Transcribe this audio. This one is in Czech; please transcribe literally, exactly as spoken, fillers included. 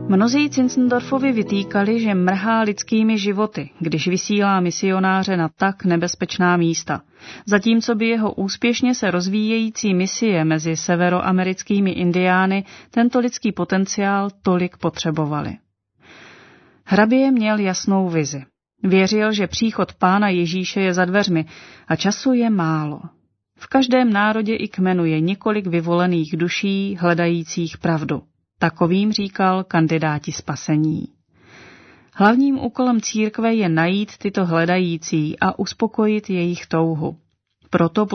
Mnozí Zinzendorfovi vytýkali, že mrhá lidskými životy, když vysílá misionáře na tak nebezpečná místa, zatímco by jeho úspěšně se rozvíjející misie mezi severoamerickými indiány tento lidský potenciál tolik potřebovali. Hrabě měl jasnou vizi. Věřil, že příchod Pána Ježíše je za dveřmi a času je málo. V každém národě i kmenu je několik vyvolených duší hledajících pravdu. Takovým říkal kandidáti spasení. Hlavním úkolem církve je najít tyto hledající a uspokojit jejich touhu. Proto